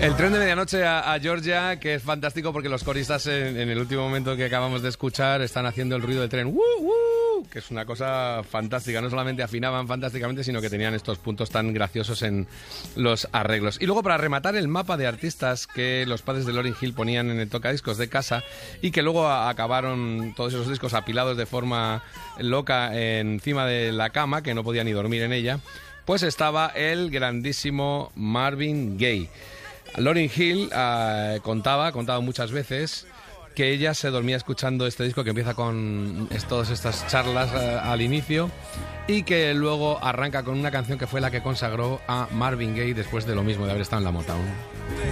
El tren de medianoche a Georgia, que es fantástico porque los coristas en el último momento que acabamos de escuchar están haciendo el ruido del tren, que es una cosa fantástica. No solamente afinaban fantásticamente, sino que tenían estos puntos tan graciosos en los arreglos. Y luego, para rematar, el mapa de artistas que los padres de Lauryn Hill ponían en el tocadiscos de casa y que luego acabaron todos esos discos apilados de forma loca encima de la cama, que no podía ni dormir en ella, pues estaba el grandísimo Marvin Gaye. Lauryn Hill contaba muchas veces que ella se dormía escuchando este disco, que empieza con todas estas charlas al inicio, y que luego arranca con una canción que fue la que consagró a Marvin Gaye después de lo mismo, de haber estado en la Motown.